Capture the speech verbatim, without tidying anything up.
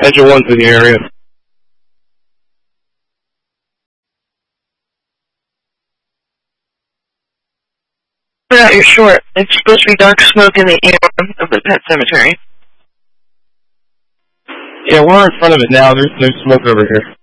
Engine one's in the area. Yeah, you're short. It's supposed to be dark smoke in the air of the pet cemetery. Yeah, we're in front of it now. There's no smoke over here.